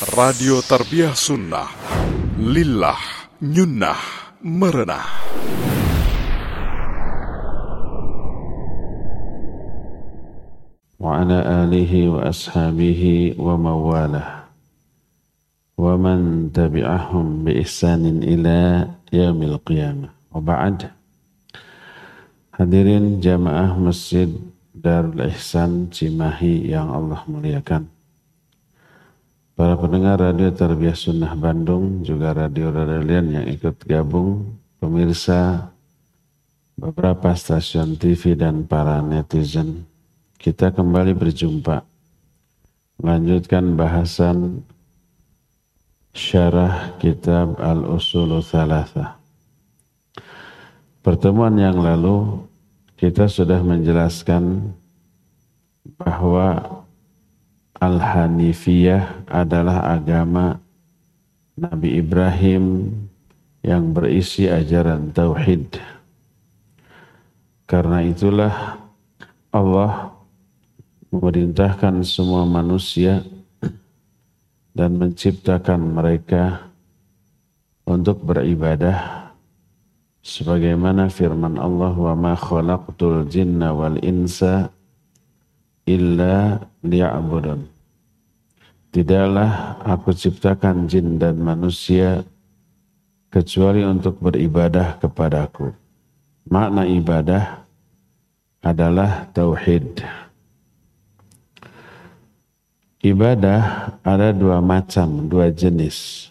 Radio Tarbiyah Sunnah Lillah Nyunnah Merenah. Wa ala alihi wa ashabihi wa mawalah wa man tabi'ahum bi ihsanin ila yaumil qiyamah. Wa ba'd. Hadirin jamaah Masjid Darul Ihsan Cimahi yang Allah muliakan. Para pendengar Radio Tarbiyah Sunnah Bandung, juga radio-radio lain yang ikut gabung, pemirsa beberapa stasiun TV dan para netizen, kita kembali berjumpa melanjutkan bahasan syarah kitab Al-Usulu Tsalatsa. Pertemuan yang lalu kita sudah menjelaskan bahwa Al-Hanifiyah adalah agama Nabi Ibrahim yang berisi ajaran tauhid. Karena itulah Allah memerintahkan semua manusia dan menciptakan mereka untuk beribadah sebagaimana firman Allah, wa ma khalaqtul jinna wal insa illa liya'budun. Tidaklah aku ciptakan jin dan manusia kecuali untuk beribadah kepadaku. Makna ibadah adalah tauhid. Ibadah ada dua macam, dua jenis.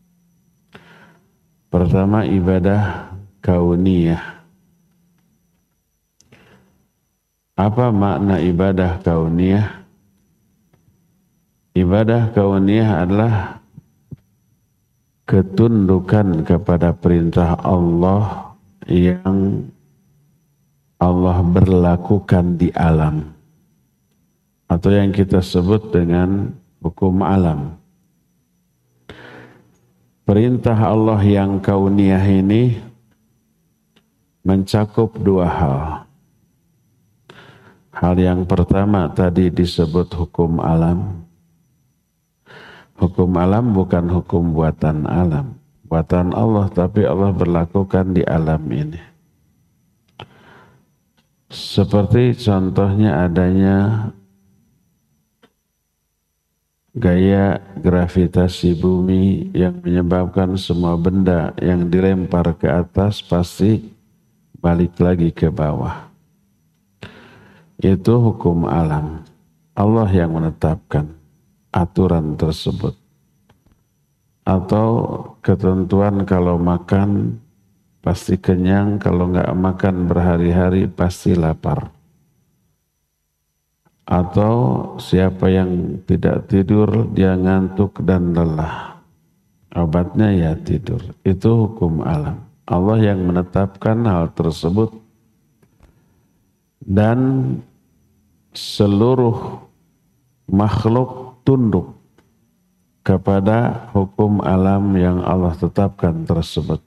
Pertama, ibadah kauniyah. Apa makna ibadah kauniyah? Ibadah kauniyah adalah ketundukan kepada perintah Allah yang Allah berlakukan di alam, atau yang kita sebut dengan hukum alam. Perintah Allah yang kauniyah ini mencakup dua hal. Hal yang pertama tadi disebut hukum alam. Hukum alam bukan hukum buatan alam, buatan Allah, tapi Allah berlakukan di alam ini. Seperti contohnya adanya gaya gravitasi bumi yang menyebabkan semua benda yang dilempar ke atas pasti balik lagi ke bawah. Itu hukum alam. Allah yang menetapkan aturan tersebut. Atau ketentuan kalau makan pasti kenyang, kalau nggak makan berhari-hari pasti lapar. Atau siapa yang tidak tidur dia ngantuk dan lelah. Obatnya ya tidur. Itu hukum alam. Allah yang menetapkan hal tersebut. Dan seluruh makhluk tunduk kepada hukum alam yang Allah tetapkan tersebut.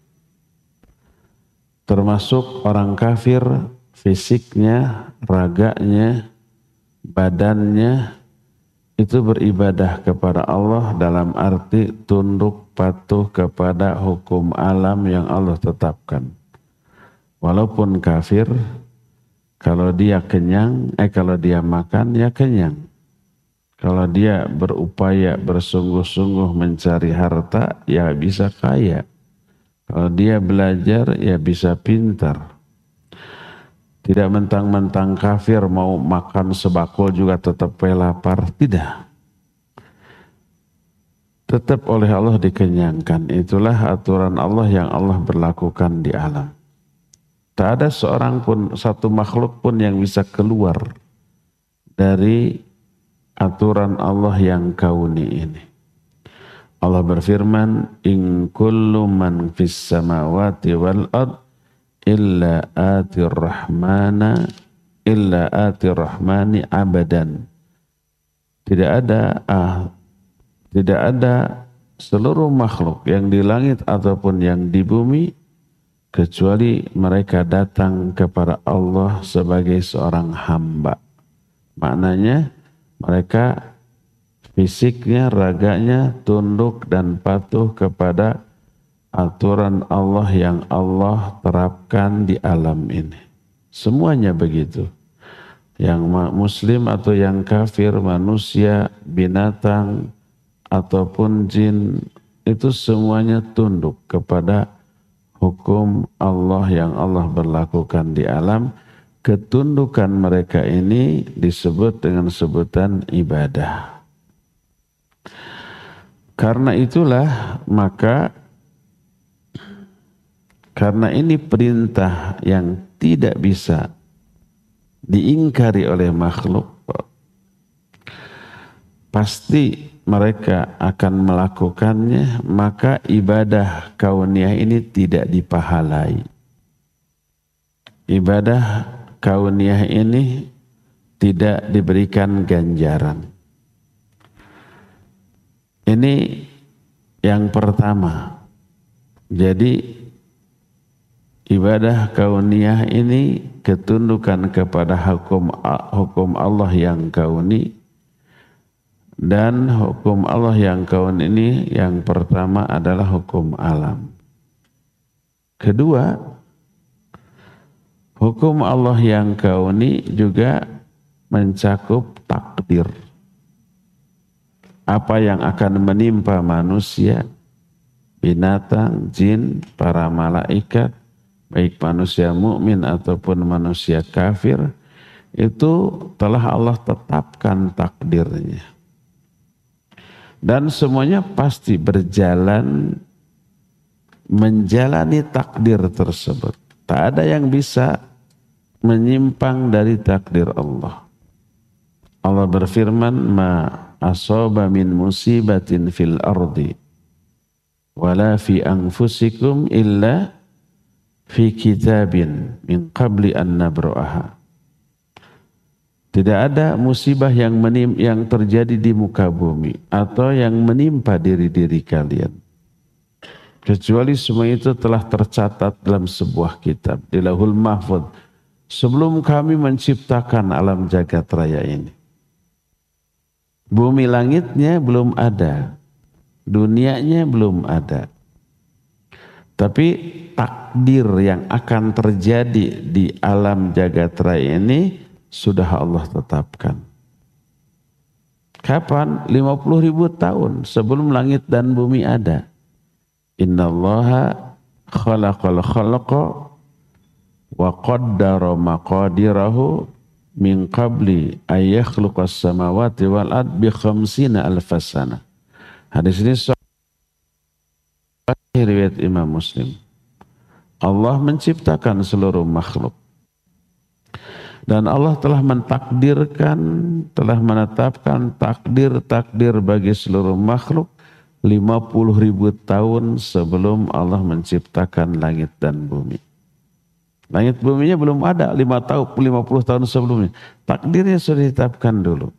Termasuk orang kafir, fisiknya, raganya, badannya itu beribadah kepada Allah dalam arti tunduk patuh kepada hukum alam yang Allah tetapkan. Walaupun kafir, kalau dia kenyang, kalau dia makan ya kenyang. Kalau dia berupaya bersungguh-sungguh mencari harta, ya bisa kaya. Kalau dia belajar, ya bisa pintar. Tidak mentang-mentang kafir mau makan sebakul juga tetap lapar. Tidak. Tetap oleh Allah dikenyangkan. Itulah aturan Allah yang Allah berlakukan di alam. Tak ada seorang pun, satu makhluk pun yang bisa keluar dari aturan Allah yang kauni ini. Allah berfirman, in kullu man fis samawati wal ard illa atir rahmani abadan. Tidak ada seluruh makhluk yang di langit ataupun yang di bumi kecuali mereka datang kepada Allah sebagai seorang hamba. Maknanya mereka fisiknya, raganya tunduk dan patuh kepada aturan Allah yang Allah terapkan di alam ini. Semuanya begitu. Yang muslim atau yang kafir, manusia, binatang, ataupun jin, itu semuanya tunduk kepada hukum Allah yang Allah berlakukan di alam. Ketundukan mereka ini disebut dengan sebutan ibadah. Karena itulah maka karena ini perintah yang tidak bisa diingkari oleh makhluk, pasti mereka akan melakukannya, maka ibadah kauniyah ini tidak dipahalai. Ibadah kauniyah ini tidak diberikan ganjaran. Ini yang pertama. Jadi ibadah kauniyah ini ketundukan kepada hukum Allah yang kauni, dan hukum Allah yang kauni ini yang pertama adalah hukum alam. Kedua, hukum Allah yang kauni juga mencakup takdir. Apa yang akan menimpa manusia, binatang, jin, para malaikat, baik manusia mukmin ataupun manusia kafir, itu telah Allah tetapkan takdirnya. Dan semuanya pasti berjalan menjalani takdir tersebut. Tak ada yang bisa menyimpang dari takdir Allah. Allah berfirman, ma asaba min musibatin fil ardi wala fi anfusikum illa fi kitabin min qabli an nabra'aha. Tidak ada musibah yang terjadi di muka bumi atau yang menimpa diri-diri kalian, kecuali semua itu telah tercatat dalam sebuah kitab di Lauhul Mahfuz sebelum kami menciptakan alam jagat raya ini. Bumi langitnya belum ada, dunianya belum ada. Tapi takdir yang akan terjadi di alam jagat raya ini sudah Allah tetapkan. Kapan? 50.000 tahun sebelum langit dan bumi ada. Innallaha khalaqal khalaqa wa qaddara maqadirahu min qabli ayyakhluqas samawati wal ard bi 50 alfasana. Hadis ini riwayat Imam Muslim. Allah menciptakan seluruh makhluk. Dan Allah telah mentakdirkan, telah menetapkan takdir-takdir bagi seluruh makhluk 50.000 tahun sebelum Allah menciptakan langit dan bumi. Langit buminya belum ada 50 tahun sebelumnya. Takdirnya sudah ditetapkan dulu.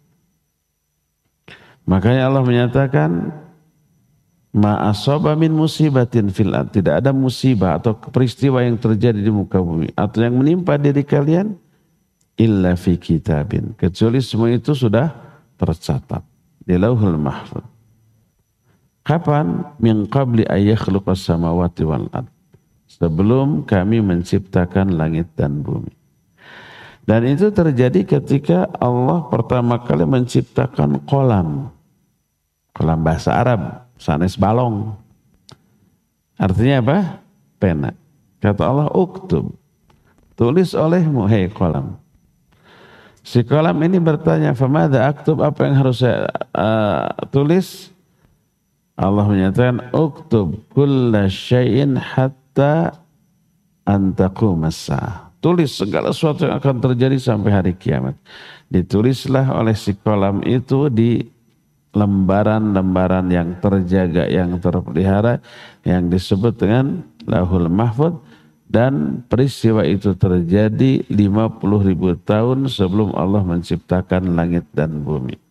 Makanya Allah menyatakan, ma asaba min musibatin fil ard, tidak ada musibah atau peristiwa yang terjadi di muka bumi atau yang menimpa diri kalian illa fi kitabin, kecuali semua itu sudah tercatat di Lauhul Mahfuz. Kapan? Min qabli ayyakhluqas samawati wal ard, sebelum kami menciptakan langit dan bumi. Dan itu terjadi ketika Allah pertama kali menciptakan kolam bahasa Arab, sanes balong. Artinya apa? Pena. Kata Allah, uktub, tulis olehmu, hei kolam. Si kolam ini bertanya, famadha aktub, apa yang harus saya tulis? Allah menyatakan, uktub kulla syai'in hatta antaqumas sa'ah. Tulis segala sesuatu yang akan terjadi sampai hari kiamat. Ditulislah oleh si kolam itu di lembaran-lembaran yang terjaga, yang terpelihara, yang disebut dengan Lauhul Mahfuz. Dan peristiwa itu terjadi 50.000 tahun sebelum Allah menciptakan langit dan bumi.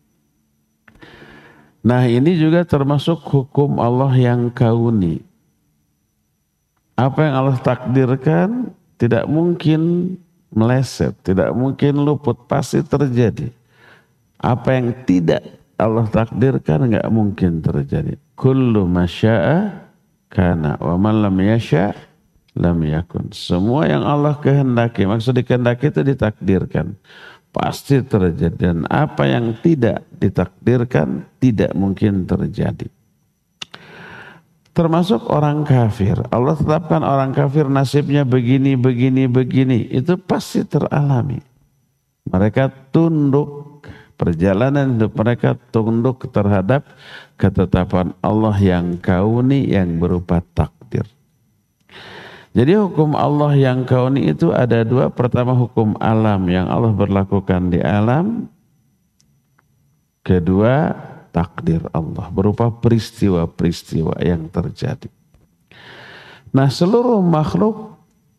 Nah, ini juga termasuk hukum Allah yang kauni. Apa yang Allah takdirkan tidak mungkin meleset, tidak mungkin luput, pasti terjadi. Apa yang tidak Allah takdirkan nggak mungkin terjadi. Kullu masya'a kana wa man lam yasha' lam yakun. Semua yang Allah kehendaki, maksud dikehendaki itu ditakdirkan, pasti terjadi. Dan apa yang tidak ditakdirkan tidak mungkin terjadi. Termasuk orang kafir. Allah tetapkan orang kafir nasibnya begini, begini, begini. Itu pasti teralami. Mereka tunduk, perjalanan hidup mereka tunduk terhadap ketetapan Allah yang kauni yang berupa takdir. Jadi hukum Allah yang kauni itu ada dua. Pertama hukum alam yang Allah berlakukan di alam. Kedua takdir Allah berupa peristiwa-peristiwa yang terjadi. Nah, seluruh makhluk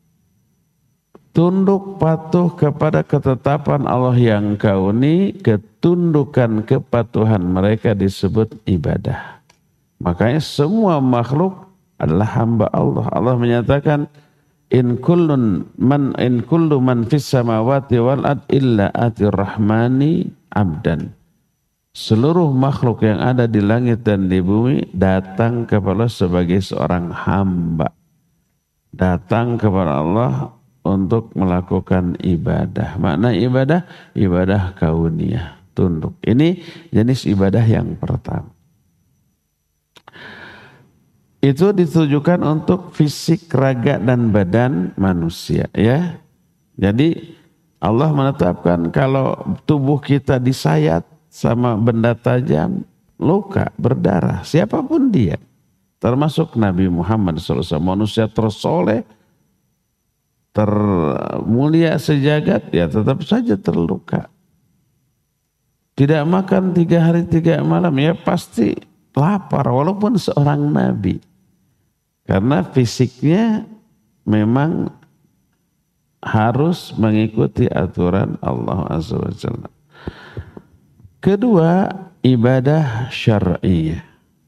tunduk patuh kepada ketetapan Allah yang kauni. Ketundukan kepatuhan mereka disebut ibadah. Makanya semua makhluk adalah hamba Allah. Allah menyatakan in kullu man fis samawati wal ard illa atir rahmani abdan. Seluruh makhluk yang ada di langit dan di bumi datang kepada Allah sebagai seorang hamba. Datang kepada Allah untuk melakukan ibadah. Makna ibadah? Ibadah kauniyah, tunduk. Ini jenis ibadah yang pertama. Itu ditujukan untuk fisik, raga, dan badan manusia. Ya, jadi Allah menetapkan kalau tubuh kita disayat sama benda tajam, luka, berdarah, siapapun dia, termasuk Nabi Muhammad SAW, manusia tersoleh, termulia sejagat, ya tetap saja terluka. Tidak makan 3 hari 3 malam, ya pasti lapar, walaupun seorang Nabi. Karena fisiknya memang harus mengikuti aturan Allah Azza wa Jalla. Kedua, ibadah syar'iyah.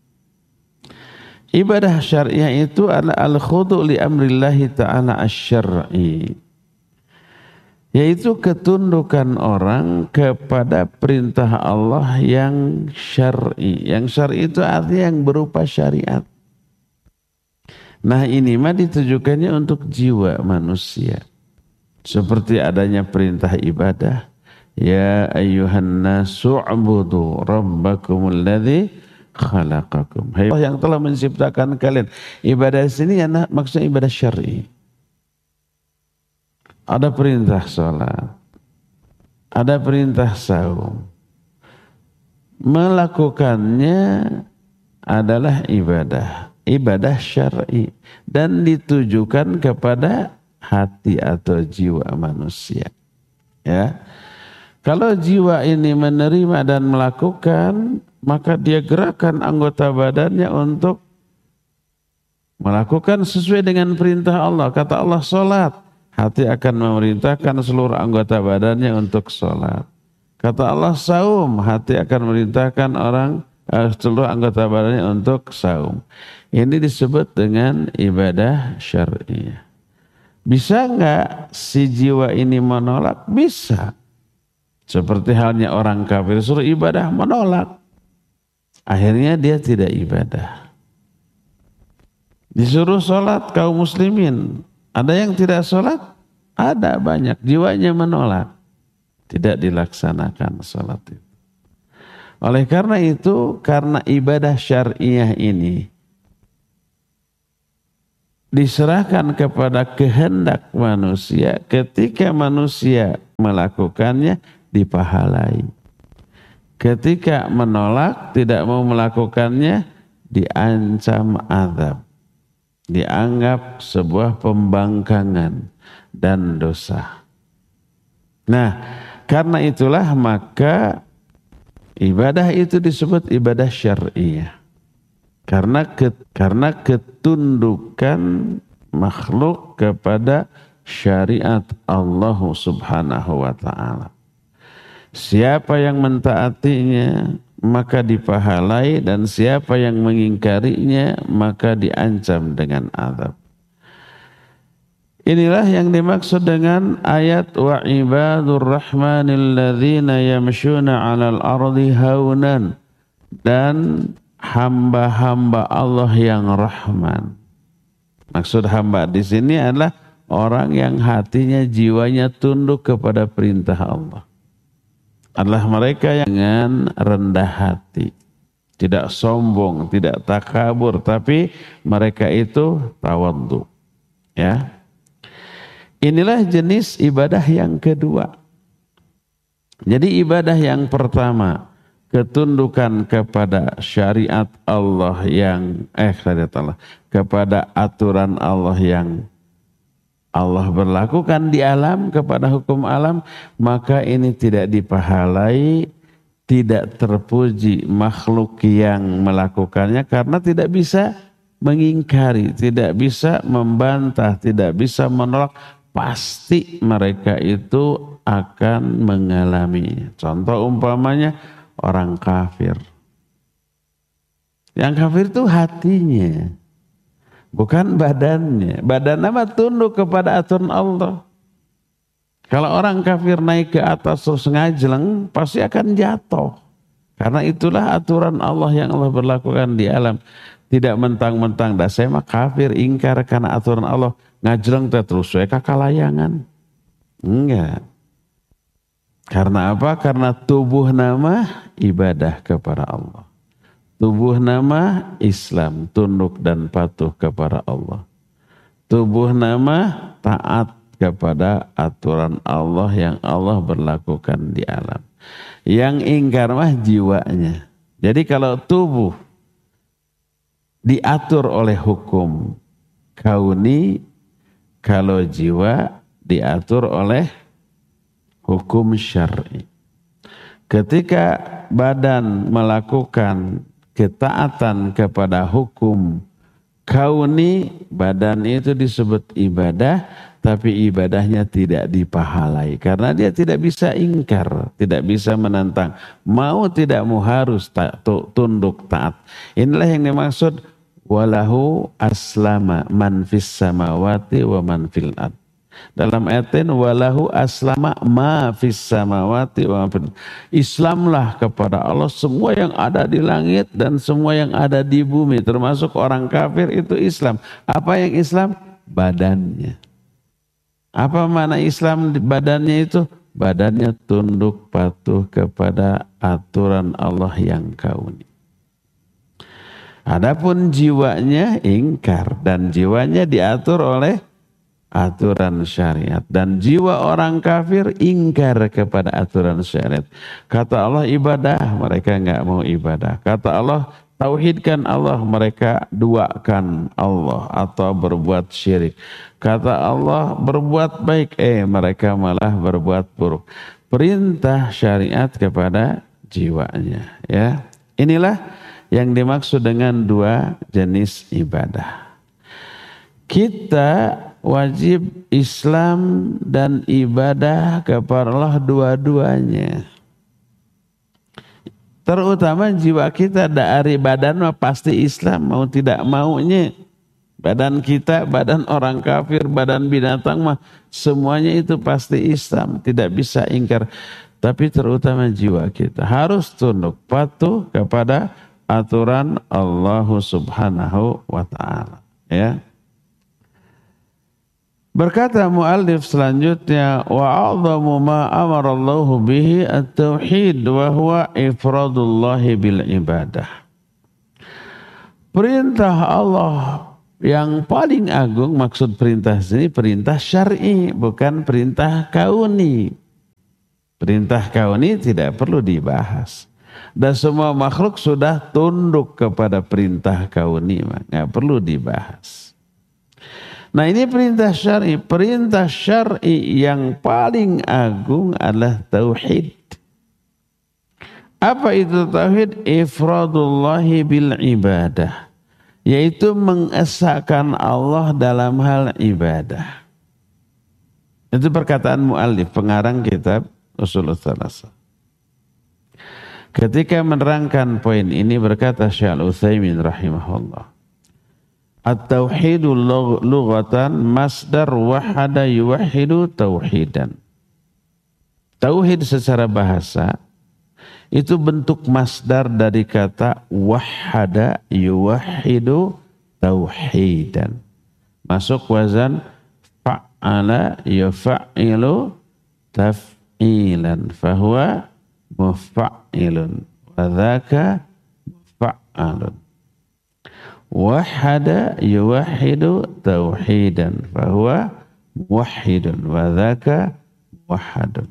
Ibadah syar'iyah itu adalah al-khudu' li amrillahi ta'ala asy-syar'i. Yaitu ketundukan orang kepada perintah Allah yang syar'i. Yang syar'i itu artinya yang berupa syariat. Nah, ini mah ditujukannya untuk jiwa manusia. Seperti adanya perintah ibadah. Ya ayyuhan nasu'budu rabbakumul ladzi khalaqakum. Hai Allah yang telah menciptakan kalian. Ibadah sini ya, maksudnya ibadah syar'i. Ada perintah salat. Ada perintah saum. Melakukannya adalah ibadah. Ibadah syar'i dan ditujukan kepada hati atau jiwa manusia. Ya, kalau jiwa ini menerima dan melakukan, maka dia gerakan anggota badannya untuk melakukan sesuai dengan perintah Allah. Kata Allah salat, hati akan memerintahkan seluruh anggota badannya untuk salat. Kata Allah saum, hati akan memerintahkan seluruh anggota badannya untuk saum. Ini disebut dengan ibadah syar'iyah. Bisa enggak si jiwa ini menolak? Bisa. Seperti halnya orang kafir suruh ibadah menolak. Akhirnya dia tidak ibadah. Disuruh sholat kaum muslimin. Ada yang tidak sholat? Ada banyak. Jiwanya menolak. Tidak dilaksanakan sholat itu. Oleh karena itu, karena ibadah syar'iyah ini diserahkan kepada kehendak manusia, ketika manusia melakukannya dipahalai. Ketika menolak, tidak mau melakukannya, diancam azab. Dianggap sebuah pembangkangan dan dosa. Nah, karena itulah maka ibadah itu disebut ibadah syar'iyah. Karena ketundukan makhluk kepada syariat Allah Subhanahu wa ta'ala. Siapa yang mentaatinya maka dipahalai, dan siapa yang mengingkarinya maka diancam dengan azab. Inilah yang dimaksud dengan ayat wa ibadur rahmanil ladzina yamshuna 'alal ardi haunan dan hamba-hamba Allah yang Rahman. Maksud hamba di sini adalah orang yang hatinya, jiwanya tunduk kepada perintah Allah. Adalah mereka yang dengan rendah hati, tidak sombong, tidak takabur, tapi mereka itu tawadhu. Ya. Inilah jenis ibadah yang kedua. Jadi ibadah yang pertama, ketundukan kepada syariat Allah yang syariat Allah, kepada aturan Allah yang Allah berlakukan di alam, kepada hukum alam, maka ini tidak dipahalai, tidak terpuji makhluk yang melakukannya karena tidak bisa mengingkari, tidak bisa membantah, tidak bisa menolak, pasti mereka itu akan mengalaminya. Contoh umpamanya orang kafir. Yang kafir itu hatinya, bukan badannya. Badan nama tunduk kepada aturan Allah. Kalau orang kafir naik ke atas terus ngajleng, pasti akan jatuh. Karena itulah aturan Allah yang Allah berlakukan di alam. Tidak mentang-mentang, dah saya mah kafir, ingkar karena aturan Allah. Ngajleng terus, saya kakak layangan. Enggak. Karena apa? Karena tubuh nama ibadah kepada Allah. Tubuh nama Islam, tunduk dan patuh kepada Allah. Tubuh nama taat kepada aturan Allah yang Allah berlakukan di alam. Yang ingkar mah jiwanya. Jadi kalau tubuh diatur oleh hukum kauni, kalau jiwa diatur oleh hukum syar'i. Ketika badan melakukan ketaatan kepada hukum kauni, badan itu disebut ibadah, tapi ibadahnya tidak dipahalai karena dia tidak bisa ingkar, tidak bisa menentang. Mau tidak mau harus tunduk taat. Inilah yang dimaksud walahu aslama man fis samawati wa man fil ard. Dalam ayat ini walahu aslama ma fis samawati wa man fil ard. Islamlah kepada Allah semua yang ada di langit dan semua yang ada di bumi, termasuk orang kafir itu Islam. Apa yang Islam? Badannya. Apa makna Islam badannya itu? Badannya tunduk patuh kepada aturan Allah yang kauni. Adapun jiwanya ingkar dan jiwanya diatur oleh aturan syariat. Dan jiwa orang kafir ingkar kepada aturan syariat. Kata Allah ibadah, mereka enggak mau ibadah. Kata Allah tauhidkan Allah, mereka duakan Allah atau berbuat syirik. Kata Allah berbuat baik, mereka malah berbuat buruk. Perintah syariat kepada jiwanya. Ya, inilah yang dimaksud dengan dua jenis ibadah. Kita wajib Islam dan ibadah kepada Allah dua-duanya. Terutama jiwa kita dari badan mah pasti Islam, mau tidak maunya. Badan kita, badan orang kafir, badan binatang mah semuanya itu pasti Islam, tidak bisa ingkar. Tapi terutama jiwa kita harus tunduk patuh kepada aturan Allah Subhanahu wa ta'ala. Ya. Berkata muallif selanjutnya, wa a'dhamu ma amara Allah bihi at-tauhid wa huwa ifradullah bil ibadah. Perintah Allah yang paling agung, maksud perintah sini perintah syar'i, bukan perintah kauni. Perintah kauni tidak perlu dibahas. Dan semua makhluk sudah tunduk kepada perintah kauni, nggak perlu dibahas. Nah ini perintah syar'i. Perintah syar'i yang paling agung adalah tauhid. Apa itu tauhid? Ifradullahi bil ibadah. Yaitu mengesahkan Allah dalam hal ibadah. Itu perkataan muallif, pengarang kitab Ushulul Tsalatsah. Ketika menerangkan poin ini berkata Syekh Al-Utsaimin rahimahullah, at-tauhidu lughatan masdar wahada yuwahidu tauhidan. Tauhid secara bahasa Itu bentuk masdar dari kata wahhada yuwahhidu tauhidan. Masuk wazan fa'ala yufa''ilu taf'ilan. Fahuwa mufa'ilun. Wadhaka mufa'alun. Wahhada yuwahhidu tauhidan. Fahuwa muwahhidun. Wadhaka muwahhadun.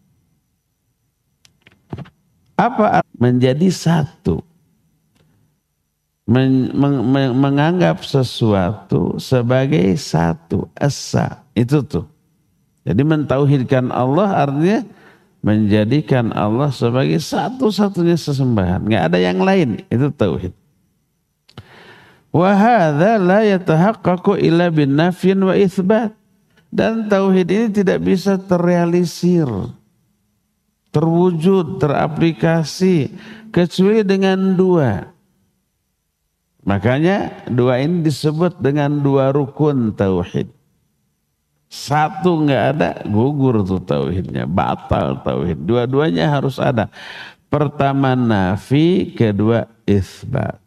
Apa menjadi satu? Menganggap sesuatu sebagai satu, esa, itu tuh. Jadi mentauhidkan Allah artinya menjadikan Allah sebagai satu-satunya sesembahan, nggak ada yang lain, itu tauhid. Wa hadza la yatahaqqaqu illa bin nafyin wa itsbat. Dan tauhid ini tidak bisa terrealisir, terwujud, teraplikasi kecuali dengan dua. Makanya dua ini disebut dengan dua rukun tauhid. Satu nggak ada, gugur tuh tauhidnya, batal tauhid. Dua-duanya harus ada. Pertama nafi, kedua isbat.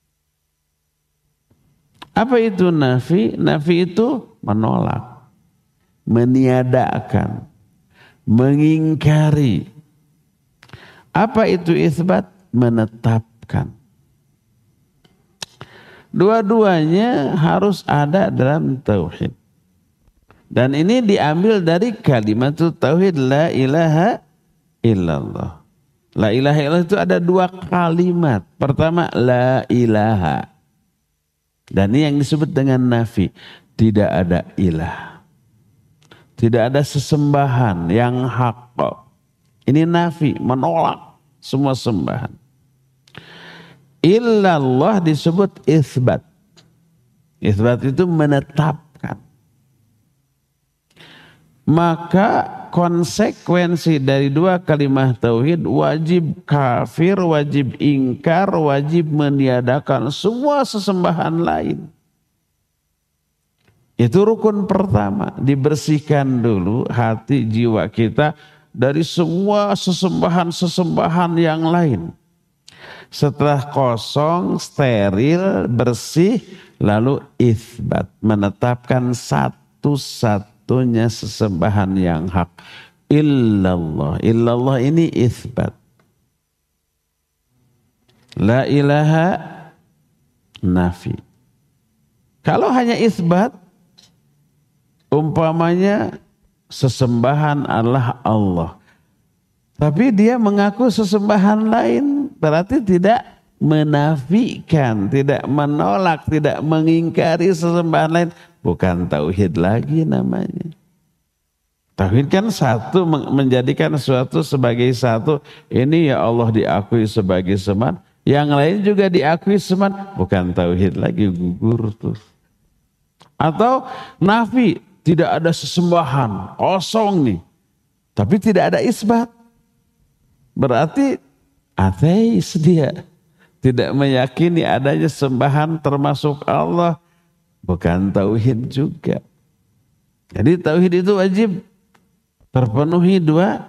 Apa itu nafi? Nafi itu menolak, meniadakan, mengingkari. Apa itu isbat? Menetapkan. Dua-duanya harus ada dalam tauhid. Dan ini diambil dari kalimat tauhid la ilaha illallah. La ilaha illallah itu ada dua kalimat. Pertama la ilaha. Dan ini yang disebut dengan nafi. Tidak ada ilah. Tidak ada sesembahan yang hak. Ini nafi, menolak semua sembahan. Illallah disebut isbat. Isbat itu menetapkan. Maka konsekuensi dari dua kalimat tauhid wajib kafir, wajib ingkar, wajib meniadakan semua sesembahan lain. Itu rukun pertama, dibersihkan dulu hati jiwa kita dari semua sesembahan-sesembahan yang lain. Setelah kosong, steril, bersih, lalu itsbat, menetapkan satu-satunya sesembahan yang hak. Illallah. Illallah ini itsbat. La ilaha nafi. Kalau hanya itsbat, umpamanya sesembahan adalah Allah. Tapi dia mengaku sesembahan lain, berarti tidak menafikan, tidak menolak, tidak mengingkari sesembahan lain. Bukan tauhid lagi namanya. Tauhid kan satu, menjadikan sesuatu sebagai satu. Ini ya Allah diakui sebagai sesembahan, yang lain juga diakui sesembahan. Bukan tauhid lagi, gugur tuh. Atau nafi, tidak ada sesembahan, kosong nih. Tapi tidak ada isbat. Berarti ateis dia. Tidak meyakini adanya sembahan termasuk Allah. Bukan tauhid juga. Jadi tauhid itu wajib terpenuhi dua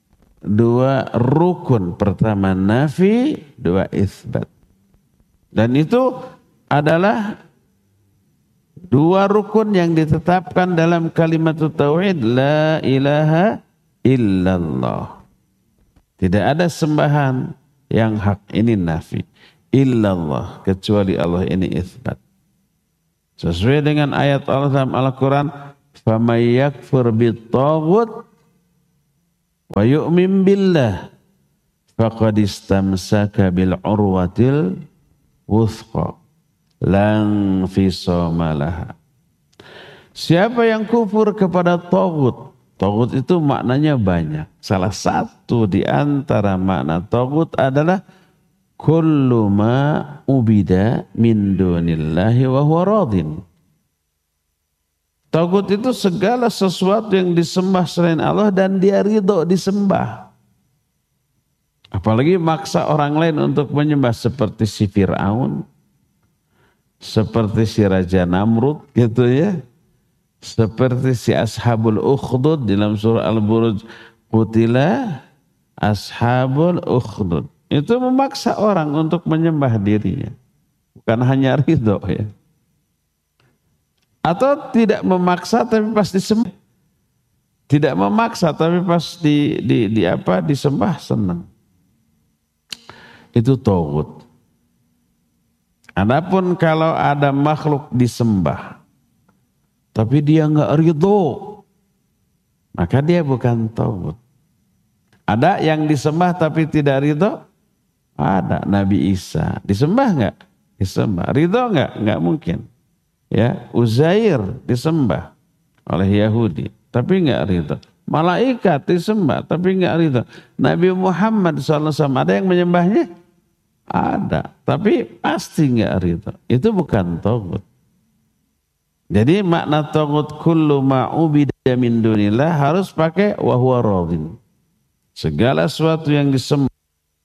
rukun. Pertama nafi, dua isbat. Dan itu adalah dua rukun yang ditetapkan dalam kalimat tauhid la ilaha illallah. Tidak ada sembahan yang hak, ini nafi. Illallah, kecuali Allah, ini itsbat. Sesuai dengan ayat Allah dalam Al-Quran, فَمَنْ يَكْفُرْ بِالطَّاغُوتِ وَيُؤْمِنْ بِاللَّهِ فَقَدِ اسْتَمْسَكَ بِالْعُرْوَةِ الْوُثْقَى لَا انْفِصَامَ لَهَا. Siapa yang kufur kepada taghut? Taghut itu maknanya banyak. Salah satu di antara makna taghut adalah kullu ma ubida min dunillahi wa huwa radin. Taghut itu segala sesuatu yang disembah selain Allah dan dia ridho disembah. Apalagi maksa orang lain untuk menyembah, seperti si Fir'aun, seperti si Raja Namrud gitu ya. Seperti si Ashabul Ukhdud dalam surah Al-Buruj, qutila ashabul ukhdud. Itu memaksa orang untuk menyembah dirinya. Bukan hanya ridho ya. Atau tidak memaksa tapi pas disembah. Tidak memaksa tapi pas disembah senang. Itu taghut. Adapun kalau ada makhluk disembah tapi dia enggak ridho, maka dia bukan taghut. Ada yang disembah tapi tidak ridho? Ada. Nabi Isa disembah enggak? Disembah. Ridho enggak? Enggak mungkin. Ya, Uzair disembah oleh Yahudi tapi enggak ridho. Malaikat disembah tapi enggak ridho. Nabi Muhammad SAW ada yang menyembahnya? Ada, tapi pasti enggak ridho. Itu bukan taghut. Jadi makna taghut kullu ma'ubida min dunillah harus pakai wa huwa radin. Segala sesuatu yang disembah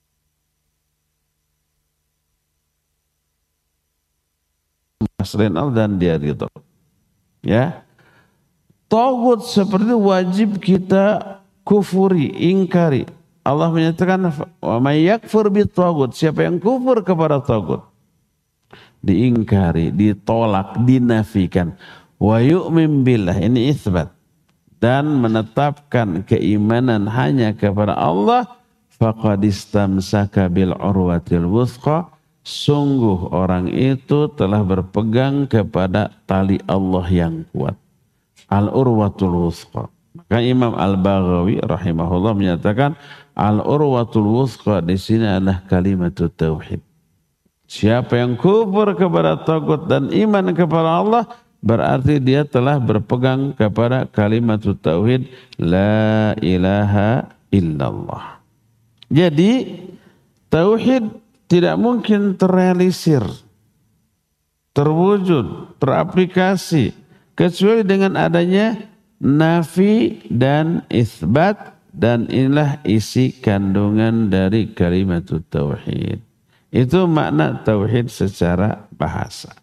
selain Allah dan dia ridho. Ya. Taghut seperti wajib kita kufuri, ingkari. Allah menyatakan wa may yakfur bitaghut, siapa yang kufur kepada taghut diingkari, ditolak, dinafikan. Wa yu'min billah, ini itsbat, dan menetapkan keimanan hanya kepada Allah, faqad istamsaka bil urwatil wuthqa, sungguh orang itu telah berpegang kepada tali Allah yang kuat. Al urwatul wuthqa. Maka Imam Al-Baghawi rahimahullah menyatakan al-urwatul wuthqa di sini adalah kalimat tauhid. Siapa yang kufur kepada taghut dan iman kepada Allah, berarti dia telah berpegang kepada kalimat tauhid la ilaha illallah. Jadi tauhid tidak mungkin terrealisir, terwujud, teraplikasi kecuali dengan adanya nafi dan itsbat, dan inilah isi kandungan dari kalimat tauhid. Itu makna tauhid secara bahasa.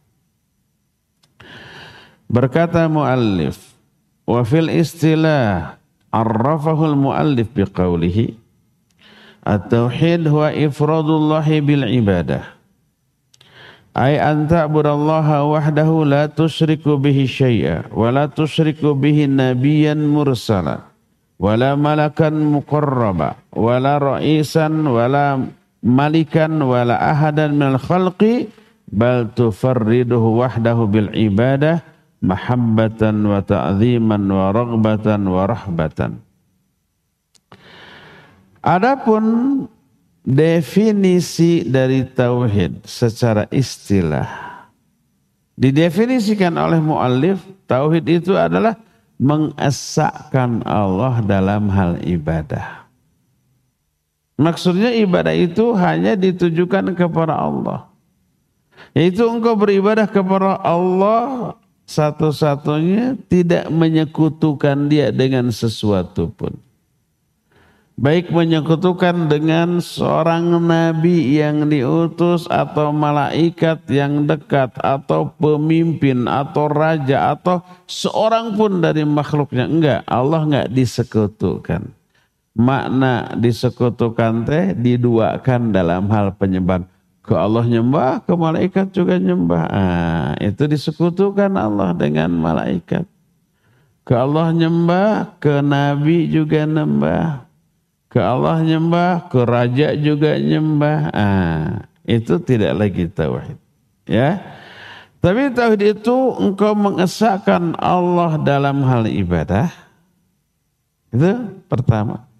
Berkata muallif, wa fil istilah arrafahu al-muallif biqaulihi at-tauhid huwa ifradullahi bil ibadah. Ay an ta'budallaha wahdahu la tusyriku bihi syai'a wa la tusyriku bihi nabiyyan mursala wa la malakan muqarraba wa la ra'isan wa la malikan wa la ahadan minal khalqi bal tufarriduhu wahdahu bil ibadah mahabbatan wa ta'ziman wa raghbatan wa rahbatan. Adapun definisi dari tauhid secara istilah didefinisikan oleh muallif, tauhid itu adalah mengesahkan Allah dalam hal ibadah. Maksudnya ibadah itu hanya ditujukan kepada Allah. Yaitu engkau beribadah kepada Allah satu-satunya, tidak menyekutukan dia dengan sesuatu pun. Baik menyekutukan dengan seorang nabi yang diutus atau malaikat yang dekat atau pemimpin atau raja atau seorang pun dari makhluknya. Enggak, Allah enggak disekutukan. Makna disekutukan teh diduakan dalam hal penyembahan. Ke Allah nyembah, ke malaikat juga nyembah. Itu disekutukan Allah dengan malaikat. Ke Allah nyembah, ke nabi juga nyembah. Ke Allah nyembah, ke raja juga nyembah. Itu tidak lagi tauhid. Ya. Tapi tauhid itu engkau mengesahkan Allah dalam hal ibadah. Itu pertama.